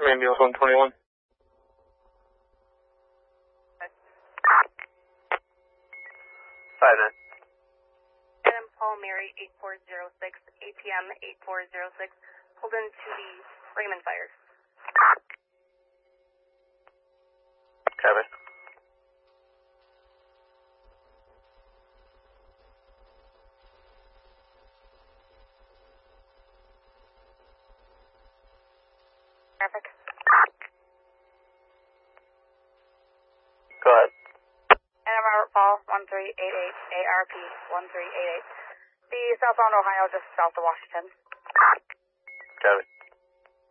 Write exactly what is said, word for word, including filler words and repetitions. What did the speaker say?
ambulance one twenty-one. Five then. Adam Paul Mary eight four zero six, A P M eight four zero six, pulled into the Raymond fire. Copy. Traffic. Go ahead. Adam Robert Paul one three eight eight, A R P one three eight eight. The southbound Ohio just south of Washington. Copy.